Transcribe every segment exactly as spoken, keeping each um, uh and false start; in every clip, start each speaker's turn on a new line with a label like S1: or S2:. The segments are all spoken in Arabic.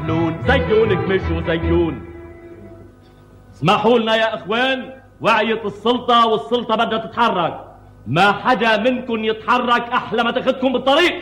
S1: محلول.
S2: زيونك مش وزيون. اسمحوا لنا يا اخوان، وعيت السلطة والسلطة بدها تتحرك. ما حدا منكم يتحرك احلى ما تاخدكم بالطريق.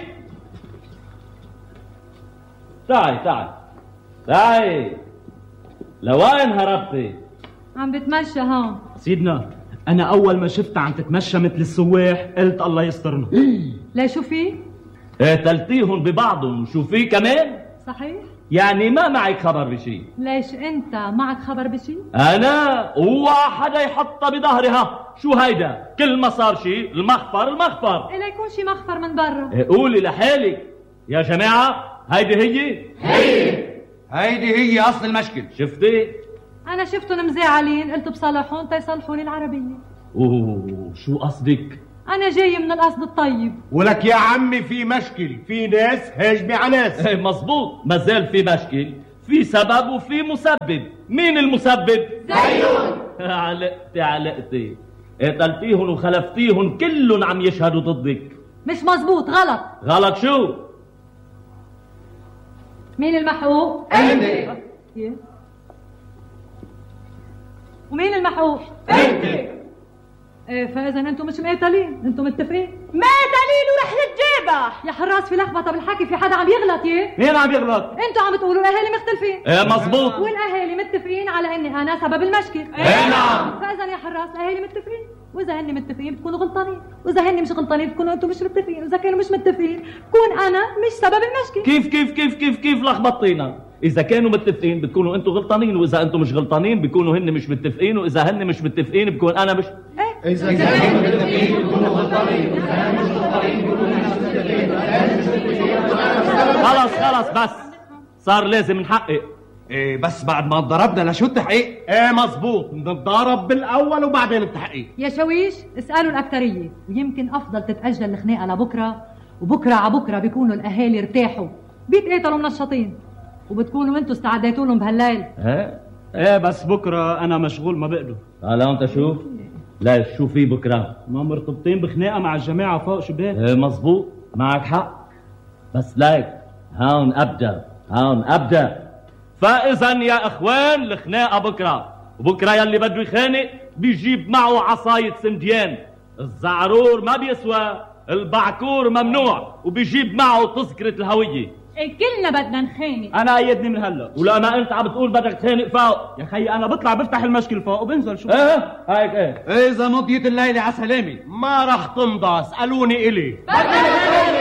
S2: تعي تعي تعي، لوين هربتي؟
S3: عم بتمشى هون.
S1: سيدنا انا اول ما شفتها عم تتمشى مثل السواح قلت الله يسترنا.
S3: لا شو في؟
S2: قتلتيهم ببعضهم، شو في كمان؟
S3: صحيح؟
S2: يعني ما معك خبر بشي؟
S3: ليش انت معك خبر بشي؟
S2: انا هو حدا يحطها بظهرها. شو هيدا؟ كل ما صار شي المخفر المخفر.
S3: لا يكون شي مخفر من برا.
S2: قولي لحالك يا جماعة، هيدي هي؟
S4: هي هيدي هي اصل المشكل.
S2: شفتي؟
S3: انا شفتهم مزعلين، قلت بصالحهم تيصلحوني العربية.
S2: اوه شو قصدك؟
S3: انا جاي من القصد الطيب.
S5: ولك يا عمي في مشكل، في ناس هاجمة على ناس.
S2: ايه مظبوط، ما زال في مشكل، في سبب وفي مسبب. مين المسبب؟
S4: زيون.
S2: علقتي علقتي، قتلتيهم وخلفتيهم كلهم عم يشهدوا ضدك.
S3: مش مظبوط، غلط.
S2: غلط شو؟
S3: مين المحقوق؟
S4: انت.
S3: ومين المحقوق؟
S4: انت.
S3: ايه فاذا انتم مش مقاتلين، انتم متفقين؟
S6: مقاتلين ورح نتجابح.
S3: يا حراس في لخبطه بالحكي، في حدا عم يغلط. يه
S1: مين عم يغلط؟
S3: انتم عم بتقولوا الاهالي مختلفين.
S2: ايه مظبوط.
S3: والاهالي متفقين على اني انا سبب المشكل.
S2: ايه نعم.
S3: فاذا يا حراس الاهالي متفقين، واذا هن متفقين بتكونوا غلطانين، واذا هن مش غلطانين بتكونوا انتم مش متفقين، واذا كانوا مش متفقين بكون انا مش سبب المشكل.
S2: كيف كيف كيف كيف كيف لخبطينا؟ إذا كانوا متفقين بتكونوا أنتم غلطانين، وإذا أنتم مش غلطانين بيكونوا هن مش متفقين، وإذا هن مش متفقين بكون أنا مش
S3: إيه؟
S5: إذا كانوا
S4: متفقين بيكونوا غلطانين، وإذا كانوا مش غلطانين بيكونوا مش متفقين، وإذا مش متفقين.
S2: خلص خلص بس، صار لازم نحقق.
S4: إيه بس بعد ما ضربنا لشو التحقيق؟
S5: ايه مظبوط، نتضارب بالأول وبعدين التحقيق.
S3: يا شويش اسألوا الأكترية، ويمكن أفضل تتأجل الخناقة لبكرة، وبكرة على بكرة بيكونوا الأهالي ارتاحوا، بيتقاتلوا منشطين، وبتكونوا انتوا استعديتوا لهم بهالليل.
S2: ايه
S1: ايه بس بكره انا مشغول ما بقدر.
S2: هلا انت شوف. لا شو في بكره؟
S1: ما مرتبطين بخناقه مع الجماعه فوق شباب.
S2: ايه مظبوط، معك حق، بس لايك هون ابدا هون ابدا. فاذا يا اخوان الخناقه بكره، وبكره يلي بده يخانق بيجيب معه عصايه سنديان. الزعرور ما بيسوى، البعكور ممنوع، وبيجيب معه تذكره الهويه.
S6: كلنا بدنا نخانق.
S1: انا ايدني من هلا.
S2: ولا ما انت عم بتقول بدك تخانق فوق؟
S1: يا خيي انا بطلع بفتح المشكل فوق وبنزل شو.
S2: ايه هيك ايه.
S4: اذا مضيت الليله على سلامه
S5: ما رح تمضى، اسألوني إلي.
S4: بدنا